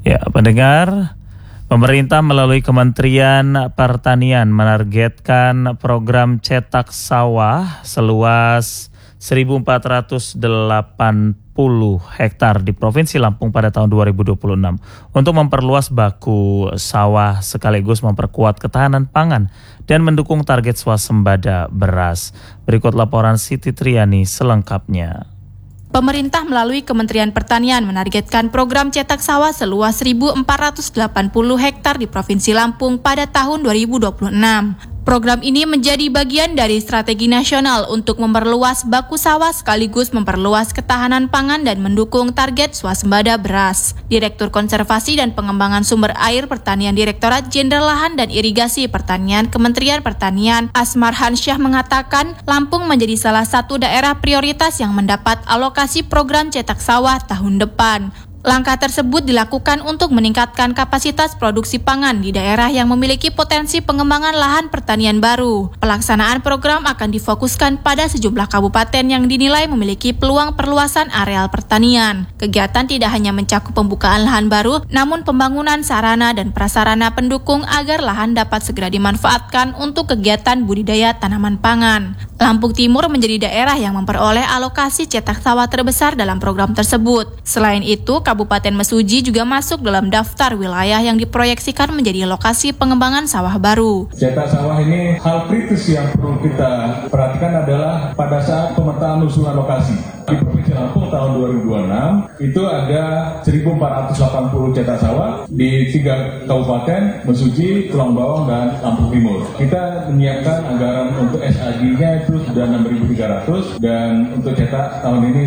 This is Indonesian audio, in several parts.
Ya, pendengar, pemerintah melalui Kementerian Pertanian menargetkan program cetak sawah seluas 1.480 hektar di Provinsi Lampung pada tahun 2026 untuk memperluas baku sawah sekaligus memperkuat ketahanan pangan dan mendukung target swasembada beras. Berikut laporan Siti Triani selengkapnya. Pemerintah melalui Kementerian Pertanian menargetkan program cetak sawah seluas 1.480 hektar di Provinsi Lampung pada tahun 2026. Program ini menjadi bagian dari strategi nasional untuk memperluas baku sawah sekaligus memperluas ketahanan pangan dan mendukung target swasembada beras. Direktur Konservasi dan Pengembangan Sumber Air Pertanian Direktorat Jenderal Lahan dan Irigasi Pertanian Kementerian Pertanian Asmar Hansyah mengatakan Lampung menjadi salah satu daerah prioritas yang mendapat alokasi program cetak sawah tahun depan. Langkah tersebut dilakukan untuk meningkatkan kapasitas produksi pangan di daerah yang memiliki potensi pengembangan lahan pertanian baru. Pelaksanaan program akan difokuskan pada sejumlah kabupaten yang dinilai memiliki peluang perluasan areal pertanian. Kegiatan tidak hanya mencakup pembukaan lahan baru, namun pembangunan sarana dan prasarana pendukung agar lahan dapat segera dimanfaatkan untuk kegiatan budidaya tanaman pangan. Lampung Timur menjadi daerah yang memperoleh alokasi cetak sawah terbesar dalam program tersebut. Selain itu, Kabupaten Mesuji juga masuk dalam daftar wilayah yang diproyeksikan menjadi lokasi pengembangan sawah baru. Cetak sawah ini hal kritis yang perlu kita perhatikan adalah pada saat pemetaan usulan lokasi. Di Provinsi Lampung tahun 2026 itu ada 1.480 cetak sawah di 3 kabupaten, Mesuji, Tulang Bawang, dan Lampung Timur. Kita menyiapkan anggaran untuk SAG-nya itu sudah 6.300 dan untuk cetak tahun ini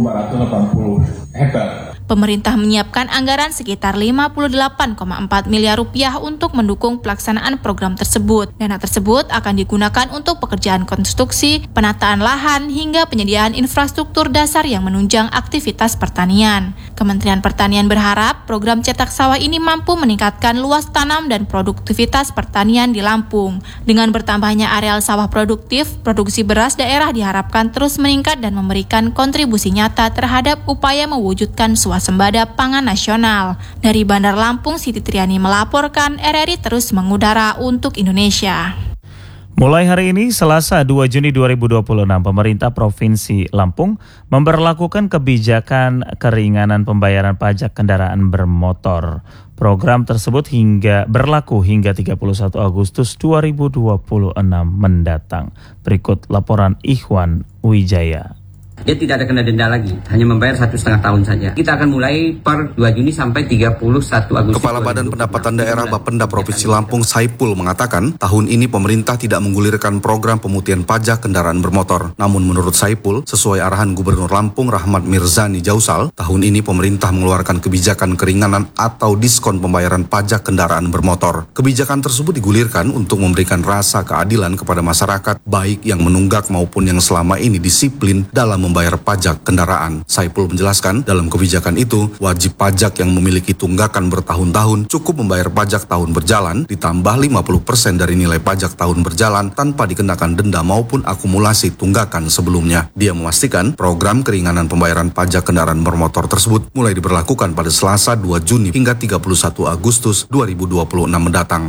1.480 hektar. Pemerintah menyiapkan anggaran sekitar 58,4 miliar rupiah untuk mendukung pelaksanaan program tersebut. Dana tersebut akan digunakan untuk pekerjaan konstruksi, penataan lahan, hingga penyediaan infrastruktur dasar yang menunjang aktivitas pertanian. Kementerian Pertanian berharap program cetak sawah ini mampu meningkatkan luas tanam dan produktivitas pertanian di Lampung. Dengan bertambahnya areal sawah produktif, produksi beras daerah diharapkan terus meningkat dan memberikan kontribusi nyata terhadap upaya mewujudkan swasembada pangan nasional. Dari Bandar Lampung, Siti Triani melaporkan, RRI terus mengudara untuk Indonesia. Mulai hari ini, Selasa 2 Juni 2026, pemerintah Provinsi Lampung memberlakukan kebijakan keringanan pembayaran pajak kendaraan bermotor. Program tersebut berlaku hingga 31 Agustus 2026 mendatang. Berikut laporan Ikhwan Wijaya. Dia tidak ada kena denda lagi, hanya membayar 1,5 tahun saja. Kita akan mulai per 2 Juni sampai 31 Agustus. Kepala Badan Pendapatan Daerah Bapenda Provinsi Lampung Saipul mengatakan, tahun ini pemerintah tidak menggulirkan program pemutihan pajak kendaraan bermotor. Namun menurut Saipul, sesuai arahan Gubernur Lampung Rahmat Mirzani Jausal, tahun ini pemerintah mengeluarkan kebijakan keringanan atau diskon pembayaran pajak kendaraan bermotor. Kebijakan tersebut digulirkan untuk memberikan rasa keadilan kepada masyarakat, baik yang menunggak maupun yang selama ini disiplin dalam membayar pajak kendaraan. Saipul menjelaskan, dalam kebijakan itu, wajib pajak yang memiliki tunggakan bertahun-tahun cukup membayar pajak tahun berjalan ditambah 50% dari nilai pajak tahun berjalan tanpa dikenakan denda maupun akumulasi tunggakan sebelumnya. Dia memastikan program keringanan pembayaran pajak kendaraan bermotor tersebut mulai diberlakukan pada Selasa 2 Juni hingga 31 Agustus 2026 mendatang.